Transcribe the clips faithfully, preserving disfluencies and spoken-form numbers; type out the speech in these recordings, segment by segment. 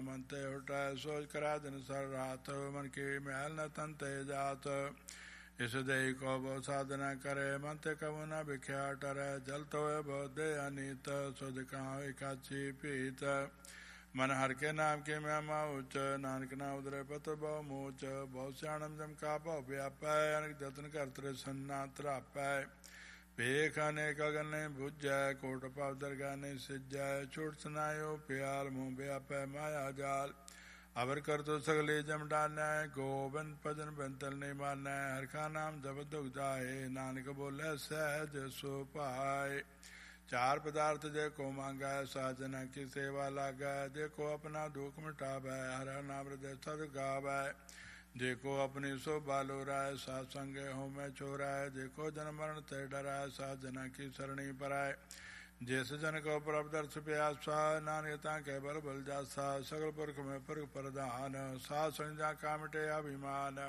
मन ते उठै सोच करै दिन सर रात मन की मैल न तन ते जात इस देही को बहु साधना करे मन ते कबू न भिख्या टरै जल तो बहुत दे अनीत सुध कहाँ एकाची पीत मन हर के नाम की महिमा उच्च नानक ना उदरे पत बहु मूच बहुत सियाणम जम का बहु व्यापै अनक जतन कर त्रे सन्ना त्रापै भेख अनेक अगन नहीं बुझै कोट पाव दरगाह नहीं सिजै छूट सुनायो प्याल मुँह व्यापै माया जाल अवर कर तो सगले जम डाना है गोबन भजन बंतल नहीं मानना है हर का नाम जब दुख जाए नानक बोले सहज सो पाए चार पदार्थ जे को मांगा है साजना की सेवा लागा है देखो अपना दुख मिटावै हर नाम हृदय सद गावै देखो अपनी सो बालो राय सात संगे हो मैं छोरा है देखो जन मरण ते डराय साजना की सरणी पराय जिस जन को प्रभ दर्श प्यासा नान्यता के बल बल जासा सगल पुरख में पुरख प्रधान सा संजा कामटे अभिमान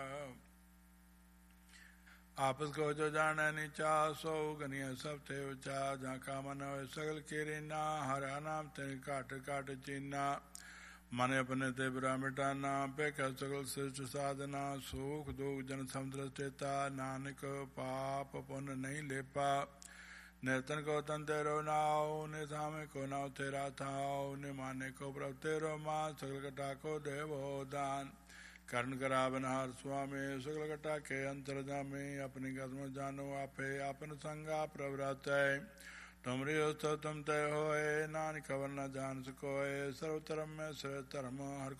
आपस को जो जाने नीचा सो गनिय सब थे ऊंचा जहाँ कामन हो सगल केरे ना हरा नाम तेरे काट काट चीना मन अपने ते बुरा मिटाना पे कह सगल श्रेष्ठ साधना सुख दुख जन समुद्र चेता नानक पाप पुण्य नहीं लेपा निर्तन को तन तेरो नाव ने सामे को नाव तेरा थाओ ने माने को प्रभ तेरो माँ सगल कटा को देवो दान कर्ण करावनहार स्वामी सगल कटा के अंतर जामे अपनी गजम जानो आपे आपन संगा प्रव्रत तुमरी हो तुम तय होए नानक कवर न जान सकोए सर्वधर्म में श्रेष्ठ धर्म हर